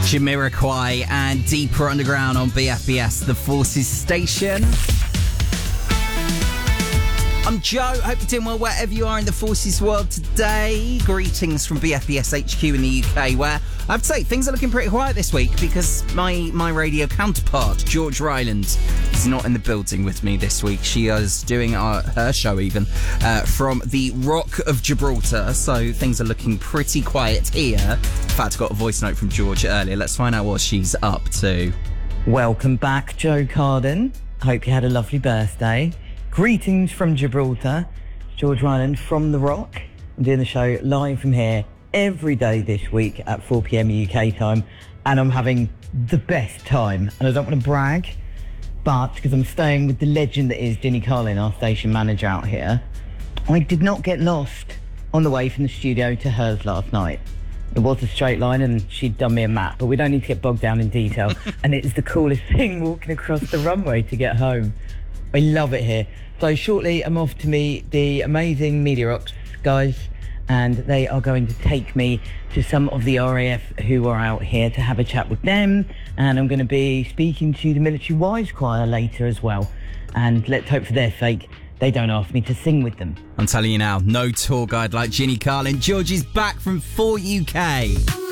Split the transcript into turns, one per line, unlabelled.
Jamiroquai and Deeper Underground on BFBS, the Forces station. I'm Joe. Hope you're doing well wherever you are in the Forces world today. Greetings from BFBS HQ in the UK, where I have to say things are looking pretty quiet this week because my radio counterpart, George Ryland, is not in the building with me this week. She is doing her show even from the Rock of Gibraltar, so things are looking pretty quiet here. In fact, I got a voice note from George earlier. Let's find out what she's up to.
Welcome back, Joe Carden. Hope you had a lovely birthday. Greetings from Gibraltar. George Ryland from The Rock. I'm doing the show live from here every day this week at 4 p.m. UK time, and I'm having the best time. And I don't want to brag, but because I'm staying with the legend that is Ginny Carlin, our station manager out here, I did not get lost on the way from the studio to hers last night. It was a straight line and she'd done me a map, but we don't need to get bogged down in detail. And it's the coolest thing walking across the runway to get home. I love it here. So shortly I'm off to meet the amazing Media Rocks guys, and they are going to take me to some of the RAF who are out here to have a chat with them, and I'm going to be speaking to the Military Wise Choir later as well, and let's hope for their sake they don't ask me to sing with them.
I'm telling you now, no tour guide like Ginny Carlin. George is back from 4 UK.